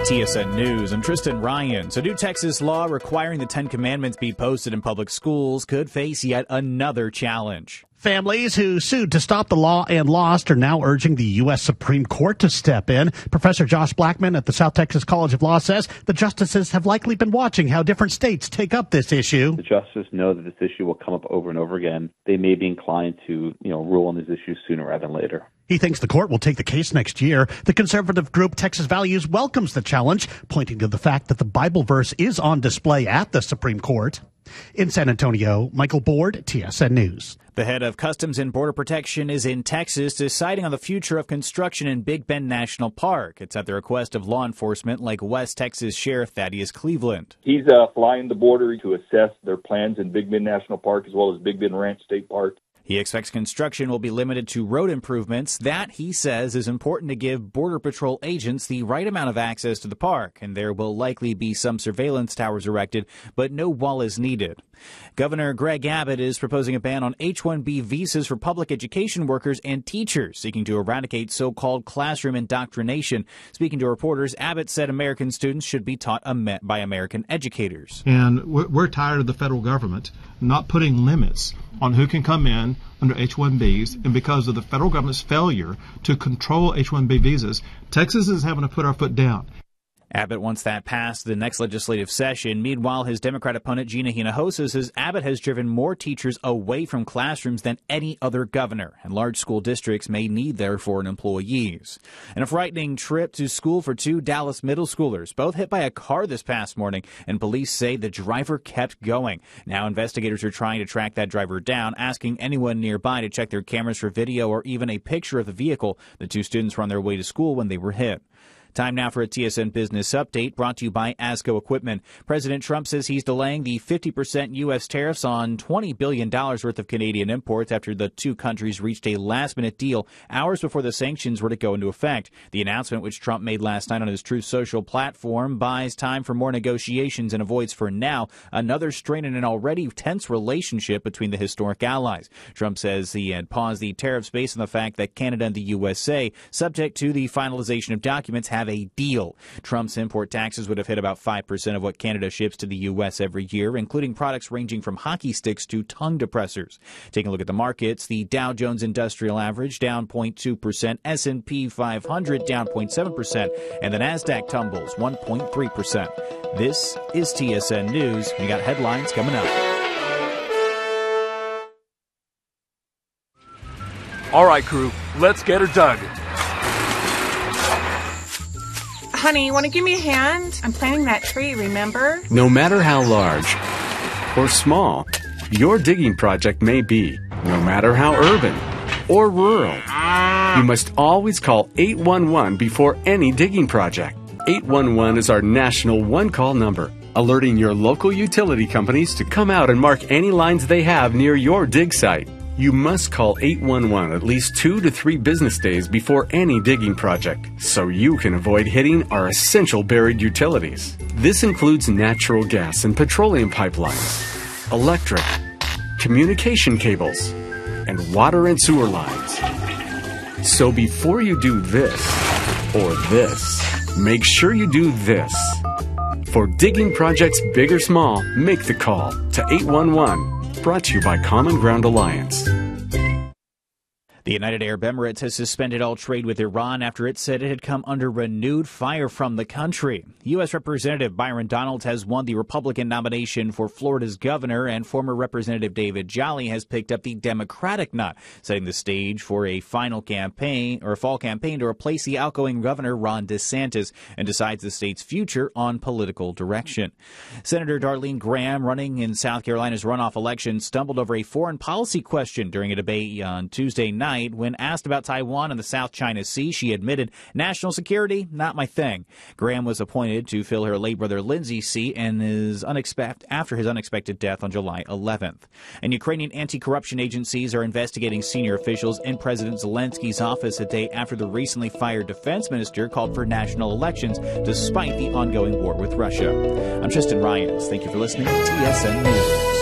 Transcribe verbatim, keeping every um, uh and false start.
T S N News, I'm Tristan Ryan. So new Texas law requiring the Ten Commandments be posted in public schools could face yet another challenge. Families who sued to stop the law and lost are now urging the U S Supreme Court to step in. Professor Josh Blackman at the South Texas College of Law says the justices have likely been watching how different states take up this issue. The justices know that this issue will come up over and over again. They may be inclined to, you know, rule on these issues sooner rather than later. He thinks the court will take the case next year. The conservative group Texas Values welcomes the challenge, pointing to the fact that the Bible verse is on display at the Supreme Court. In San Antonio, Michael Board, T S N News. The head of Customs and Border Protection is in Texas deciding on the future of construction in Big Bend National Park. It's at the request of law enforcement like West Texas Sheriff Thaddeus Cleveland. He's uh, flying the border to assess their plans in Big Bend National Park as well as Big Bend Ranch State Park. He expects construction will be limited to road improvements. That, he says, is important to give Border Patrol agents the right amount of access to the park, and there will likely be some surveillance towers erected, but no wall is needed. Governor Greg Abbott is proposing a ban on H one B visas for public education workers and teachers, seeking to eradicate so-called classroom indoctrination. Speaking to reporters, Abbott said American students should be taught by American educators. And we're tired of the federal government not putting limits on who can come in under H one Bs, and because of the federal government's failure to control H one B visas, Texas is having to put our foot down. Abbott wants that passed the next legislative session. Meanwhile, his Democrat opponent, Gina Hinojosa, says Abbott has driven more teachers away from classrooms than any other governor, and large school districts may need their foreign employees. And a frightening trip to school for two Dallas middle schoolers, both hit by a car this past morning, and police say the driver kept going. Now investigators are trying to track that driver down, asking anyone nearby to check their cameras for video or even a picture of the vehicle. The two students were on their way to school when they were hit. Time now for a T S N Business Update brought to you by ASCO Equipment. President Trump says he's delaying the fifty percent U S tariffs on twenty billion dollars worth of Canadian imports after the two countries reached a last-minute deal hours before the sanctions were to go into effect. The announcement, which Trump made last night on his Truth Social platform, buys time for more negotiations and avoids for now another strain in an already tense relationship between the historic allies. Trump says he had paused the tariffs based on the fact that Canada and the U S A, subject to the finalization of documents, have a deal. Trump's import taxes would have hit about five percent of what Canada ships to the U S every year, including products ranging from hockey sticks to tongue depressors. Taking a look at the markets, the Dow Jones Industrial Average down zero point two percent, S and P five hundred down zero point seven percent, and the NASDAQ tumbles one point three percent. This is T S N News. We got headlines coming up. All right, crew, let's get her dug. Honey, you want to give me a hand? I'm planting that tree, remember? No matter how large or small your digging project may be, no matter how urban or rural, you must always call eight one one before any digging project. eight one one is our national one-call number, alerting your local utility companies to come out and mark any lines they have near your dig site. You must call eight one one at least two to three business days before any digging project, so you can avoid hitting our essential buried utilities. This includes natural gas and petroleum pipelines, electric, communication cables, and water and sewer lines. So before you do this or this, make sure you do this. For digging projects big or small, make the call to eight one one. Brought to you by Common Ground Alliance. The United Arab Emirates has suspended all trade with Iran after it said it had come under renewed fire from the country. U S. Representative Byron Donalds has won the Republican nomination for Florida's governor, and former Representative David Jolly has picked up the Democratic nod, setting the stage for a final campaign or a fall campaign to replace the outgoing governor Ron DeSantis and decides the state's future on political direction. Senator Darlene Graham, running in South Carolina's runoff election, stumbled over a foreign policy question during a debate on Tuesday night. When asked about Taiwan and the South China Sea, she admitted, national security, not my thing. Graham was appointed to fill her late brother Lindsay's seat and is unexpected after his unexpected death on July eleventh. And Ukrainian anti-corruption agencies are investigating senior officials in President Zelensky's office a day after the recently fired defense minister called for national elections despite the ongoing war with Russia. I'm Tristan Ryans. Thank you for listening to T S N News.